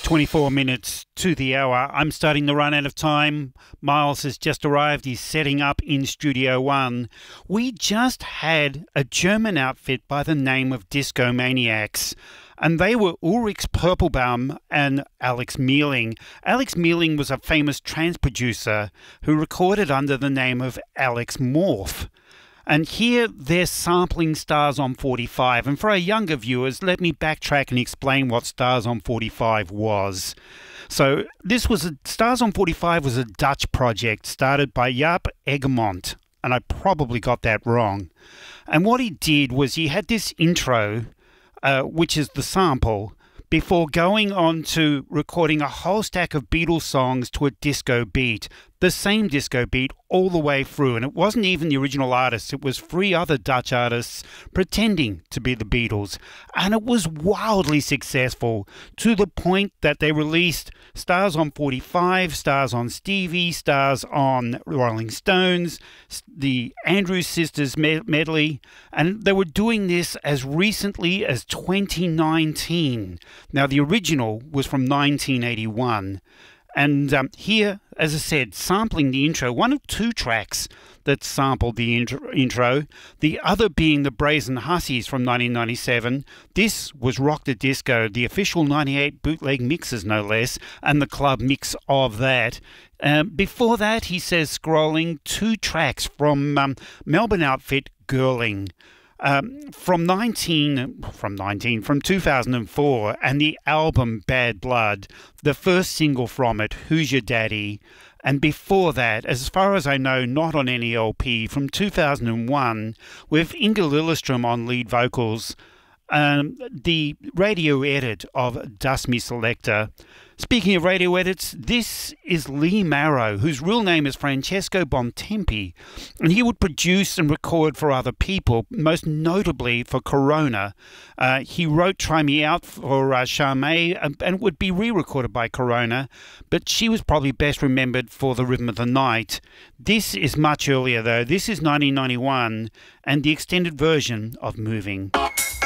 24 minutes to the hour. I'm starting to run out of time. Miles has just arrived. He's setting up in Studio One. We just had a German outfit by the name of Disco Maniacs, and they were Ulrich Purpelbaum and Alex Mealing. Alex Mealing was a famous trance producer who recorded under the name of Alex Morph. And here they're sampling Stars on 45. And for our younger viewers, let me backtrack and explain what Stars on 45 was. So Stars on 45 was a Dutch project started by Jaap Egmond. And I probably got that wrong. And what he did was he had this intro, which is the sample, before going on to recording a whole stack of Beatles songs to a disco beat. The same disco beat all the way through, and it wasn't even the original artists, it was 3 other Dutch artists pretending to be the Beatles, and it was wildly successful to the point that they released Stars on 45, Stars on Stevie, Stars on Rolling Stones, the Andrews Sisters medley, and they were doing this as recently as 2019. Now the original was from 1981. And here, as I said, sampling the intro, one of 2 tracks that sampled the intro, the other being the Brazen Hussies from 1997. This was Rock the Disco, the official 98 bootleg mixes, no less, and the club mix of that. Before that, he says, scrolling, 2 tracks from Melbourne outfit Girling. From 2004, and the album Bad Blood, the first single from it, Who's Your Daddy? And before that, as far as I know, not on any LP, from 2001, with Inga Lillestrøm on lead vocals, the radio edit of Dust Me Selector. Speaking of radio edits, this is Lee Marrow, whose real name is Francesco Bontempi, and he would produce and record for other people, most notably for Corona. He wrote Try Me Out for Charmé, and it would be re-recorded by Corona, but she was probably best remembered for The Rhythm of the Night. This is much earlier, though. This is 1991, and the extended version of Moving.